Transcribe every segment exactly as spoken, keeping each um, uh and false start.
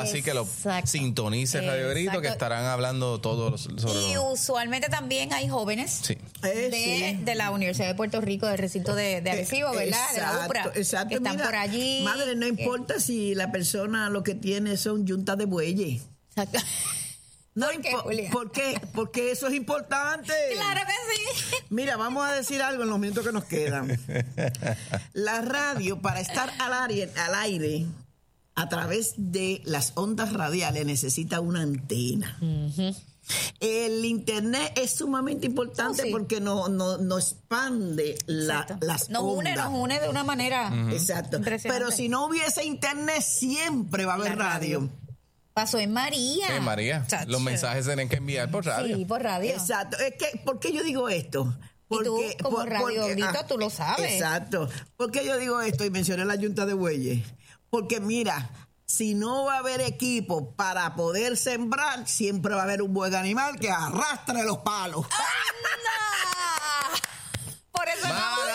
así que lo sintonice Radio Grito, que estarán hablando todos sobre Y los... usualmente también hay jóvenes sí. de, sí. de la Universidad de Puerto Rico, del recinto de, de Arecibo, ¿verdad? Exacto, de la U P R A, exacto. que están Mira, por allí. Madre, no importa si la persona lo que tiene son yuntas de bueyes. Exacto. No ¿Por qué, impo- Julia? ¿Por qué? Porque eso es importante. Claro que sí. Mira, vamos a decir algo en los minutos que nos quedan. La radio, para estar al aire, al aire a través de las ondas radiales, necesita una antena. Uh-huh. El internet es sumamente importante oh, sí. porque nos no, no expande la, las nos ondas. Une, nos une de una manera uh-huh. Exacto. Pero si no hubiese internet, siempre va a haber la radio. radio. Pasó en María. En María. Chacho. Los mensajes tienen que enviar por radio. Sí, por radio. Exacto. Es que, ¿por qué yo digo esto? Porque, y tú, como por, Radio porque, Grito, ah, tú lo sabes. Exacto. ¿Por qué yo digo esto y mencioné la yunta de bueyes? Porque mira, si no va a haber equipo para poder sembrar, siempre va a haber un buen animal que arrastre los palos. ¡Anda! Por eso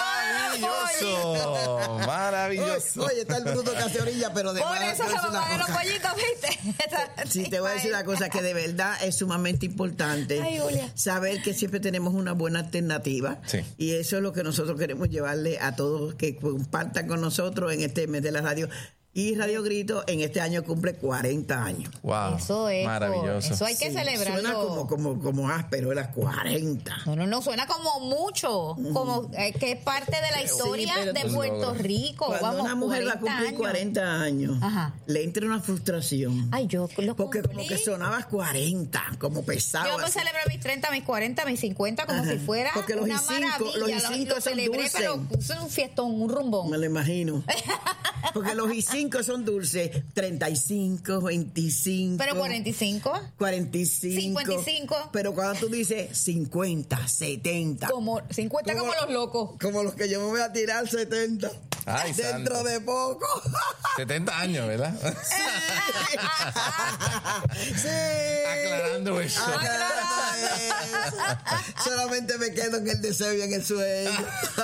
Maravilloso, maravilloso. Oye, está el bruto que hace orilla, pero de Por eso se me van los pollitos, ¿viste? Sí, te voy a decir una cosa que de verdad es sumamente importante. Ay, Julia. Saber que siempre tenemos una buena alternativa. Sí. Y eso es lo que nosotros queremos llevarle a todos que compartan con nosotros en este mes de la radio. Y Radio Grito en este año cumple cuarenta años. Wow. Eso es maravilloso. Eso hay que sí, celebrarlo. Suena como, como, como áspero, las cuarenta. No, no, no, suena como mucho. Como eh, que es parte de la historia sí, de Puerto Rico. Cuando Vamos, una mujer va a cumplir años. cuarenta años, ajá, le entra una frustración. Ay, yo lo Porque como que sonabas cuarenta, como pesado. Yo me así. celebro mis treinta, mis cuarenta, mis cincuenta, como ajá, si fuera porque los una y cinco, maravilla. Los y cinco lo son celebré, dulces. pero puse un fiestón, un rumbón. Me lo imagino. Porque los y cinco son dulces. treinta y cinco, veinticinco. ¿Pero cuarenta y cinco? cuarenta y cinco. cincuenta y cinco. Pero cuando tú dices cincuenta, setenta. Como cincuenta como, como los locos. Como los que yo me voy a tirar setenta. Ay, dentro santo. de poco. setenta años, ¿verdad? Sí. Sí. Aclarando eso. Aclarando eso. Solamente me quedo en el deseo y en el sueño.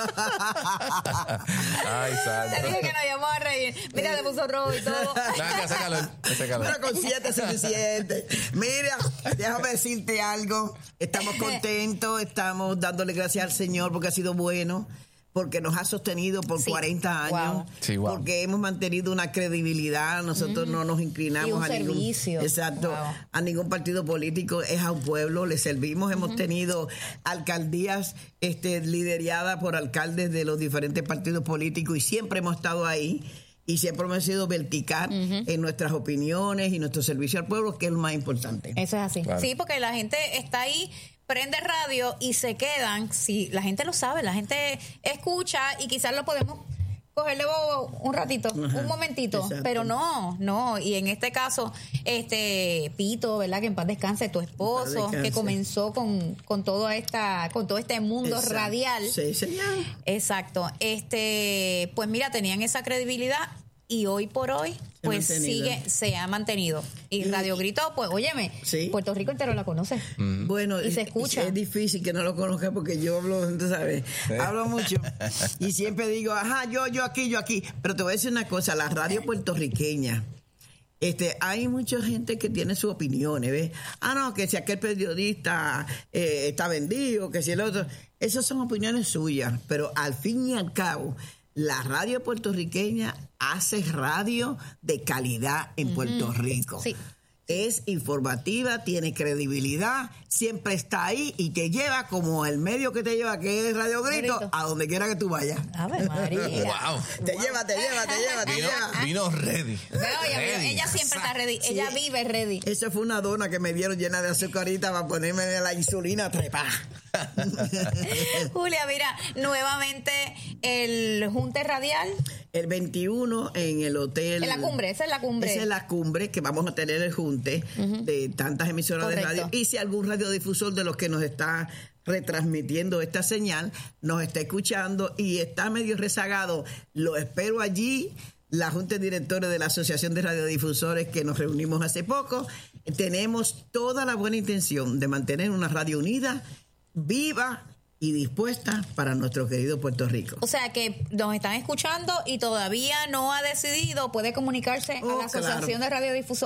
Ay, santo. Te dije que nos íbamos a reír. Mira, le puso rojo y todo. Nada, que sácalo, sácalo. Pero con siete es suficiente. Mira, déjame decirte algo. Estamos contentos, estamos dándole gracias al Señor porque ha sido bueno, porque nos ha sostenido por sí, cuarenta años, wow. Sí, wow. porque hemos mantenido una credibilidad, nosotros mm. no nos inclinamos y un a ningún servicio. Exacto, wow. a ningún partido político, es a un pueblo, le servimos, hemos uh-huh. tenido alcaldías este, lideradas por alcaldes de los diferentes partidos políticos y siempre hemos estado ahí. Y siempre hemos sido vertical uh-huh. en nuestras opiniones y nuestro servicio al pueblo, que es lo más importante. Eso es así. Claro. Sí, porque la gente está ahí, prende radio y se quedan. Sí, la gente lo sabe, la gente escucha y quizás lo podemos cogerle un ratito, ajá, un momentito, exacto. Pero no, no. Y en este caso, este Pito, ¿verdad? Que en paz descanse, tu esposo, que comenzó con, con toda esta, con todo este mundo exacto. radial. Sí, señor. Exacto. Este, pues mira, tenían esa credibilidad y hoy por hoy, se pues sigue, se ha mantenido. Y Radio Grito, pues, óyeme, ¿sí? Puerto Rico entero la conoce. Mm. Bueno, y se escucha. Es, es difícil que no lo conozca porque yo hablo, tú sabes, ¿sí? hablo mucho. Y siempre digo, ajá, yo, yo aquí, yo aquí. Pero te voy a decir una cosa, la radio puertorriqueña, este, hay mucha gente que tiene sus opiniones, ¿ves? Ah, no, que si aquel periodista eh, está vendido, que si el otro. Esas son opiniones suyas, pero al fin y al cabo, la radio puertorriqueña hace radio de calidad en Puerto mm, Rico. Sí. Es informativa, tiene credibilidad, siempre está ahí y te lleva como el medio que te lleva, que es Radio Grito, Grito. a donde quiera que tú vayas. Ave María. Wow. Te wow. lleva, te lleva, te lleva, te vino, lleva. Vino ready. Pero ella, ready. ella siempre está ready, sí. ella vive ready. Esa fue una dona que me dieron llena de azucarita para ponerme la insulina trepada. Julia, mira, nuevamente el Junte Radial. El veintiuno en el hotel. En la cumbre, esa es la cumbre. Esa es la cumbre que vamos a tener el junte uh-huh. de tantas emisoras Correcto. de radio. Y si algún radiodifusor de los que nos está retransmitiendo esta señal nos está escuchando y está medio rezagado, lo espero allí. La Junta de Directores de la Asociación de Radiodifusores, que nos reunimos hace poco, tenemos toda la buena intención de mantener una radio unida, viva y dispuesta para nuestro querido Puerto Rico. O sea que nos están escuchando y todavía no ha decidido, puede comunicarse oh, a la Asociación claro. de Radiodifusores.